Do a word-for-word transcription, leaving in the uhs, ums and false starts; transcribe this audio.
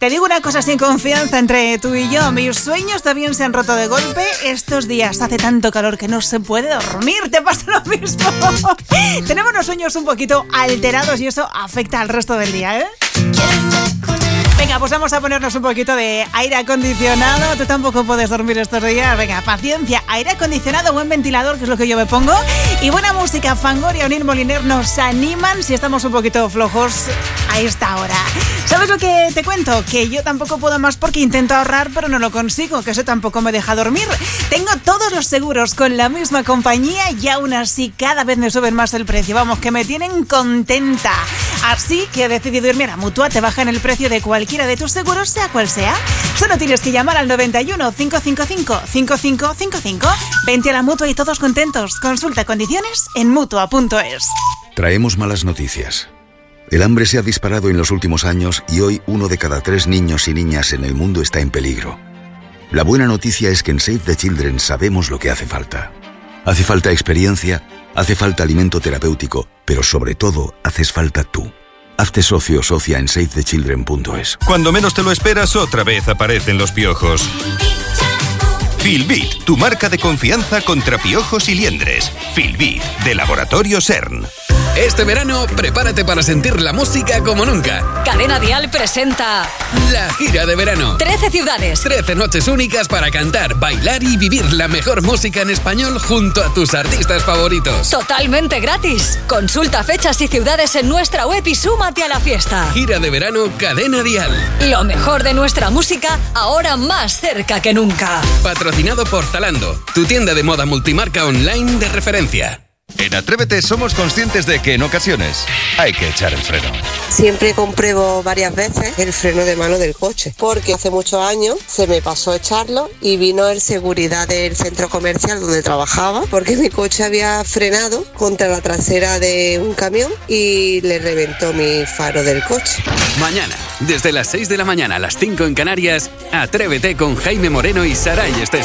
Te digo una cosa sin confianza entre tú y yo. Mis sueños también se han roto de golpe. Estos días hace tanto calor que no se puede dormir. ¿Te pasa lo mismo? Tenemos los sueños un poquito alterados y eso afecta al resto del día, ¿eh? Venga, pues vamos a ponernos un poquito de aire acondicionado. Tú tampoco puedes dormir estos días. Venga, paciencia. Aire acondicionado, buen ventilador, que es lo que yo me pongo. Y buena música. Fangoria, O'Neill Moliner nos animan si estamos un poquito flojos a esta hora. ¿Sabes lo que te cuento? Que yo tampoco puedo más porque intento ahorrar, pero no lo consigo. Que eso tampoco me deja dormir. Tengo todos los seguros con la misma compañía y aún así cada vez me suben más el precio. Vamos, que me tienen contenta. Así que he decidido irme a la Mutua. Te bajan el precio de cualquiera de tus seguros, sea cual sea. Solo tienes que llamar al noventa y uno, cinco cinco cinco, cinco cinco cinco cinco. Vente a la Mutua y todos contentos. Consulta condiciones en mutua punto es. Traemos malas noticias. El hambre se ha disparado en los últimos años y hoy uno de cada tres niños y niñas en el mundo está en peligro. La buena noticia es que en Save the Children sabemos lo que hace falta. Hace falta experiencia, hace falta alimento terapéutico, pero sobre todo haces falta tú. Hazte socio o socia en save the children punto es. Cuando menos te lo esperas, otra vez aparecen los piojos. Filbit, tu marca de confianza contra piojos y liendres. Filbit, de Laboratorio CERN. Este verano, prepárate para sentir la música como nunca. Cadena Dial presenta la gira de verano. trece ciudades. trece noches únicas para cantar, bailar y vivir la mejor música en español junto a tus artistas favoritos. Totalmente gratis. Consulta fechas y ciudades en nuestra web y súmate a la fiesta. Gira de verano Cadena Dial. Lo mejor de nuestra música, ahora más cerca que nunca. Patrocinado por Zalando, tu tienda de moda multimarca online de referencia. En Atrévete somos conscientes de que en ocasiones hay que echar el freno. Siempre compruebo varias veces el freno de mano del coche, porque hace muchos años se me pasó echarlo y vino el seguridad del centro comercial donde trabajaba, porque mi coche había frenado contra la trasera de un camión y le reventó mi faro del coche. Mañana, desde las seis de la mañana a las cinco en Canarias, Atrévete con Jaime Moreno y Saray Estés.